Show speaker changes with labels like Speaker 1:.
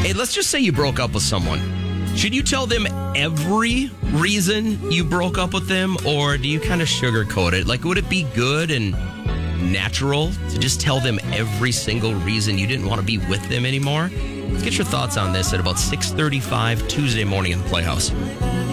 Speaker 1: Hey, let's just say you broke up with someone. Should you tell them every reason you broke up with them, or do you kind of sugarcoat it? Like, would it be good and natural to just tell them every single reason you didn't want to be with them anymore? Let's get your thoughts on this at about 6:35 Tuesday morning in the Playhouse.